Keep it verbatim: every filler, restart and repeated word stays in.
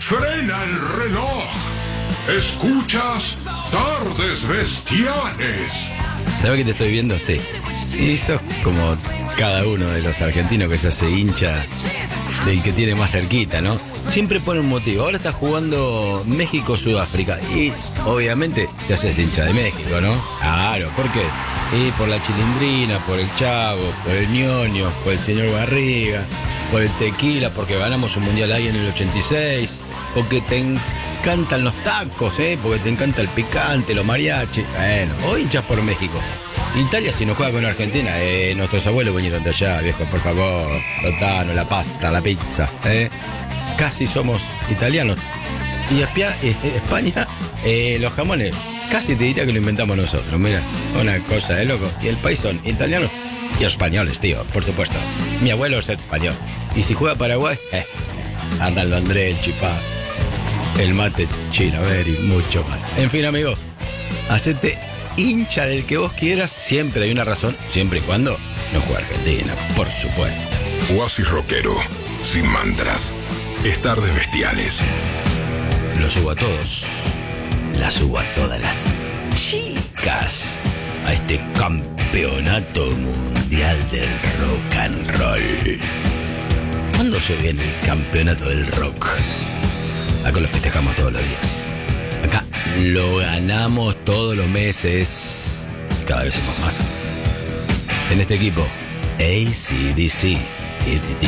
Frena el reloj. Escuchas Tardes Bestiales. ¿Sabes que te estoy viendo? Sí. Y sos como cada uno de los argentinos que se hace hincha del que tiene más cerquita, ¿no? Siempre pone un motivo. Ahora está jugando México-Sudáfrica y obviamente se hace hincha de México, ¿no? Claro, ¿por qué? Y por la Chilindrina, por el Chavo, por el Ñoño, por el señor Barriga, por el tequila, porque ganamos un mundial ahí en el ochenta y seis, porque te encantan los tacos, ¿eh? Porque te encanta el picante, los mariachis. Bueno, o hinchas por México. Italia, si no juega con Argentina, eh, nuestros abuelos vinieron de allá, viejo, por favor. Lotano, la pasta, la pizza, ¿eh? Casi somos italianos. Y Espia, eh, España, eh, los jamones, casi te diría que lo inventamos nosotros. Mira, una cosa de loco. Y el país son italianos y españoles, tío, por supuesto. Mi abuelo es español. Y si juega Paraguay, eh, Arnaldo André, el Chipá, el mate chino, a ver, y mucho más. En fin, amigo, hacete hincha del que vos quieras. Siempre hay una razón, siempre y cuando no juegue Argentina, por supuesto. Oasis rockero, sin mantras. Es Tardes Bestiales. Los subo a todos. Las subo a todas las chicas a este campeonato mundial del rock and roll. ¿Cuándo se viene el campeonato del rock? Acá lo festejamos todos los días. Acá lo ganamos todos los meses. Cada vez somos más. En este equipo, A C/D C, Here to